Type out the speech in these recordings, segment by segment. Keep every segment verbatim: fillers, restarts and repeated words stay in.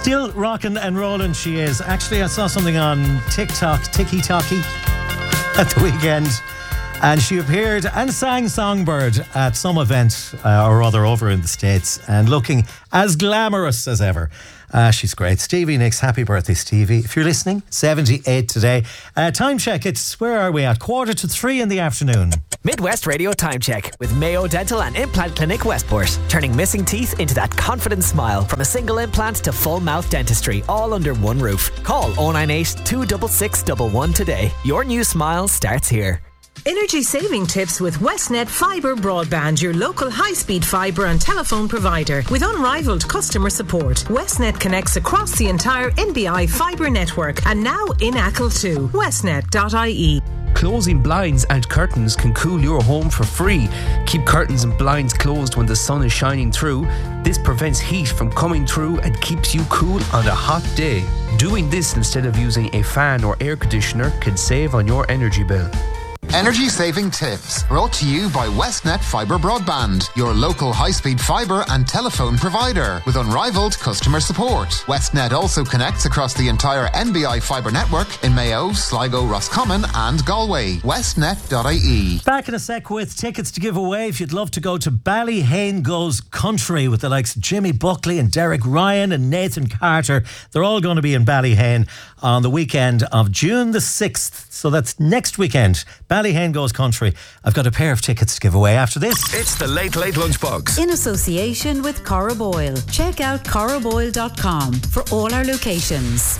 Still rocking and rolling she is. Actually, I saw something on TikTok, Tiki-Talkie, at the weekend. And she appeared and sang Songbird at some event, uh, or rather over in the States, and looking as glamorous as ever. Uh, she's great. Stevie Nicks, happy birthday, Stevie. If you're listening, seventy-eight today. Uh, time check, it's, where are we at? Quarter to three in the afternoon. Midwest Radio Time Check with Mayo Dental and Implant Clinic Westport. Turning missing teeth into that confident smile. From a single implant to full mouth dentistry, all under one roof. Call oh nine eight, two six six, one one today. Your new smile starts here. Energy saving tips with Westnet Fibre Broadband, your local high-speed fibre and telephone provider. With unrivaled customer support, Westnet connects across the entire N B I fibre network and now in Achill too. westnet dot I E. Closing blinds and curtains can cool your home for free. Keep curtains and blinds closed when the sun is shining through. This prevents heat from coming through and keeps you cool on a hot day. Doing this instead of using a fan or air conditioner can save on your energy bill. Energy saving tips brought to you by Westnet Fibre Broadband, your local high-speed fibre and telephone provider with unrivaled customer support. Westnet also connects across the entire N B I fibre network in Mayo, Sligo, Roscommon and Galway. westnet dot I E. Back in a sec with tickets to give away if you'd love to go to Ballyhane Goes Country with the likes of Jimmy Buckley and Derek Ryan and Nathan Carter. They're all going to be in Ballyhane on the weekend of June the sixth. So that's next weekend. Ballyhane Goes Country. I've got a pair of tickets to give away after this. It's the Late Late Lunchbox. In association with Corra Boyle. Check out corra boyle dot com for all our locations.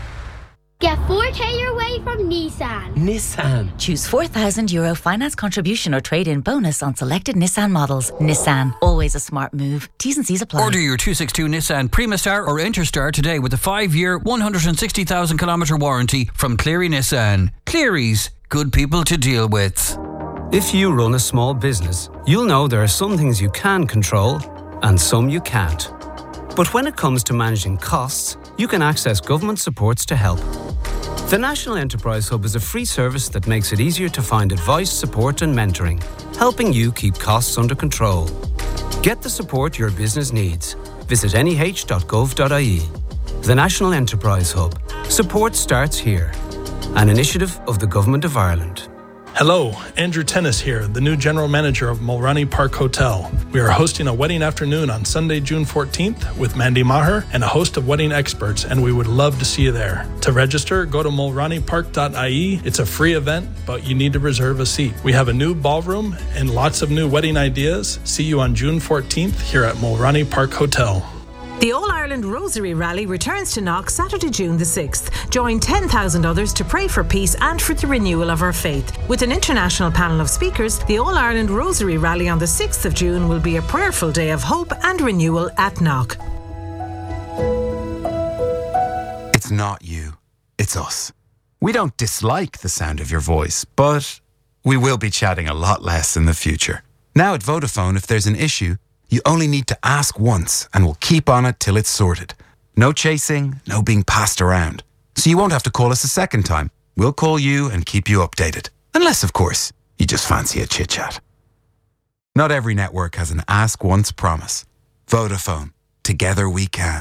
Get four K your way from Nissan. Nissan. Choose four thousand euro finance contribution or trade-in bonus on selected Nissan models. Nissan, always a smart move. T's and C's apply. Order your two sixty-two Nissan Primastar or Interstar today with a five-year, one hundred sixty thousand kilometre warranty from Cleary Nissan. Cleary's, good people to deal with. If you run a small business, you'll know there are some things you can control and some you can't. But when it comes to managing costs, you can access government supports to help. The National Enterprise Hub is a free service that makes it easier to find advice, support and mentoring, helping you keep costs under control. Get the support your business needs. Visit N E H dot gov dot I E. The National Enterprise Hub. Support starts here. An initiative of the Government of Ireland. Hello, Andrew Tennis here, the new General Manager of Mulroney Park Hotel. We are hosting a wedding afternoon on Sunday, June fourteenth with Mandy Maher and a host of wedding experts, and we would love to see you there. To register, go to mulroney park dot I E. It's a free event, but you need to reserve a seat. We have a new ballroom and lots of new wedding ideas. See you on June fourteenth here at Mulroney Park Hotel. The All-Ireland Rosary Rally returns to Knock Saturday, June the sixth. Join ten thousand others to pray for peace and for the renewal of our faith. With an international panel of speakers, the All-Ireland Rosary Rally on the sixth of June will be a prayerful day of hope and renewal at Knock. It's not you, it's us. We don't dislike the sound of your voice, but we will be chatting a lot less in the future. Now at Vodafone, if there's an issue, you only need to ask once and we'll keep on it till it's sorted. No chasing, no being passed around. So you won't have to call us a second time. We'll call you and keep you updated. Unless, of course, you just fancy a chit-chat. Not every network has an ask once promise. Vodafone. Together we can.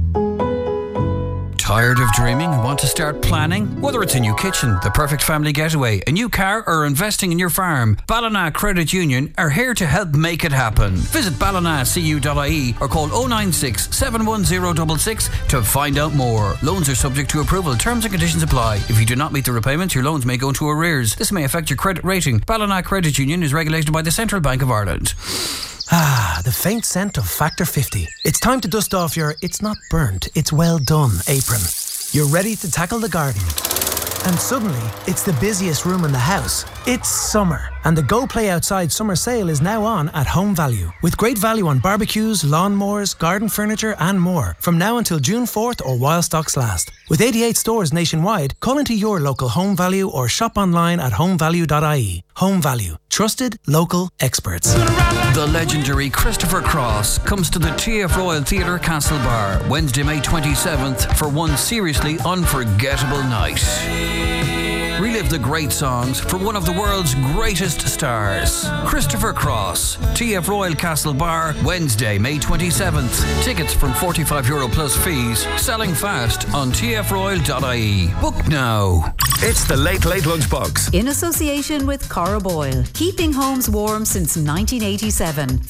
Tired of dreaming and want to start planning? Whether it's a new kitchen, the perfect family getaway, a new car or investing in your farm, Ballina Credit Union are here to help make it happen. Visit ballina c u dot I E or call oh nine six, seven one zero six six to find out more. Loans are subject to approval. Terms and conditions apply. If you do not meet the repayments, your loans may go into arrears. This may affect your credit rating. Ballina Credit Union is regulated by the Central Bank of Ireland. Ah, the faint scent of Factor fifty. It's time to dust off your it's not burnt, it's well done apron. You're ready to tackle the garden. And suddenly, it's the busiest room in the house. It's summer, and the Go Play Outside summer sale is now on at Home Value. With great value on barbecues, lawnmowers, garden furniture and more. From now until June fourth or while stocks last. With eighty-eight stores nationwide, call into your local Home Value or shop online at home value dot I E. Home Value. Trusted, local experts. The legendary Christopher Cross comes to the T F Royal Theatre Castlebar Wednesday, May twenty-seventh for one seriously unforgettable night. Relive the great songs from one of the world's greatest stars. Christopher Cross, T F Royal Castle Bar, Wednesday, May twenty-seventh. Tickets from forty-five euro plus fees. Selling fast on t f royal dot i e. Book now. It's the Late Late Lunchbox. In association with Cora Boyle, keeping homes warm since nineteen eighty-seven.